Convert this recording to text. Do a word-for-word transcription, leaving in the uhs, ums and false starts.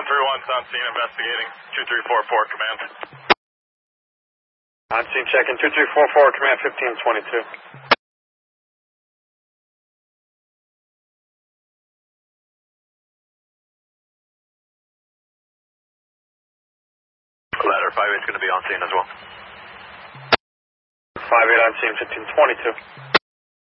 one three one's on scene investigating. two three four four, command. On scene checking. two three four four, command fifteen twenty-two. Ladder five eight's going to be on scene as well. five eight on scene fifteen twenty-two.